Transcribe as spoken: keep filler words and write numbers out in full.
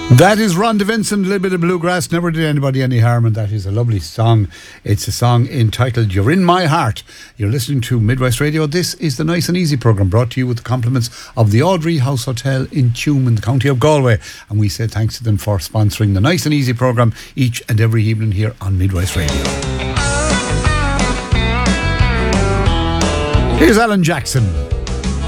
That is Rhonda Vincent, a little bit of bluegrass, never did anybody any harm, and that is a lovely song. It's a song entitled You're in My Heart. You're listening to Midwest Radio. This is the Nice and Easy programme, brought to you with the compliments of the Audrey House Hotel in Tuam in the county of Galway, and we say thanks to them for sponsoring the Nice and Easy programme each and every evening here on Midwest Radio. Here's Alan Jackson.